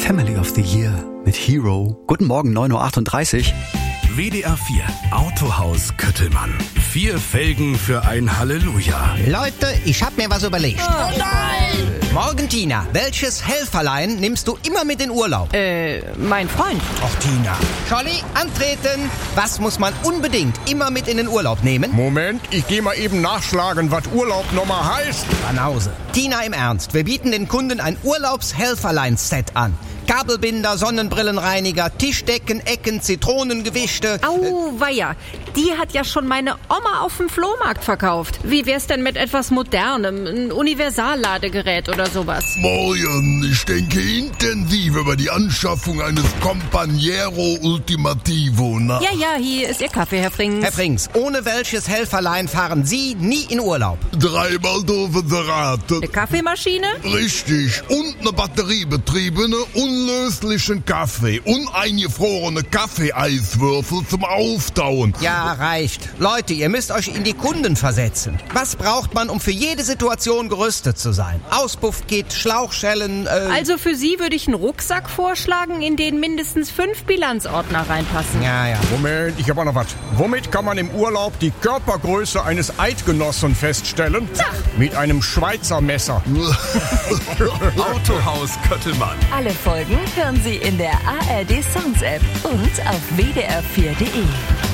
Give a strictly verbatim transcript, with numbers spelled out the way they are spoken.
Family of the Year mit Hero. Guten Morgen, neun Uhr achtunddreißig. W D R vier Autohaus Köttelmann. Vier Felgen für ein Halleluja. Leute, ich hab mir was überlegt. Oh nein! Morgen, Tina, welches Helferlein nimmst du immer mit in Urlaub? Äh, mein Freund. Och, Tina. Scholli, antreten. Was muss man unbedingt immer mit in den Urlaub nehmen? Moment, ich geh mal eben nachschlagen, was Urlaub nochmal heißt. Banause. Tina, im Ernst, wir bieten den Kunden ein Urlaubshelferlein-Set an. Kabelbinder, Sonnenbrillenreiniger, Tischdecken, Ecken, Zitronengewischte. Au, weia. Die hat ja schon meine Oma auf dem Flohmarkt verkauft. Wie wär's denn mit etwas Modernem? Ein Universalladegerät oder sowas? Morgen, ich denke intensiv über die Anschaffung eines Companiero Ultimativo nach. Ja, ja, hier ist Ihr Kaffee, Herr Frings. Herr Frings, ohne welches Helferlein fahren Sie nie in Urlaub? Dreimal doofe Serate. Eine Kaffeemaschine? Richtig. Und eine batteriebetriebene, unlöslichen Kaffee. Und eingefrorene Kaffeeeiswürfel zum Auftauen. Ja, reicht. Leute, ihr müsst euch in die Kunden versetzen. Was braucht man, um für jede Situation gerüstet zu sein? Auspuffkit, Schlauchschellen, äh... Also für Sie würde ich einen Rucksack vorschlagen, in den mindestens fünf Bilanzordner reinpassen. Ja, ja. Moment, ich hab auch noch was. Womit kann man im Urlaub die Körpergröße eines Eidgenossen feststellen? Zach. Mit einem Schweizer Messer. Autohaus Köttelmann. Alle Folgen hören Sie in der A R D Sounds App und auf w d r vier punkt d e.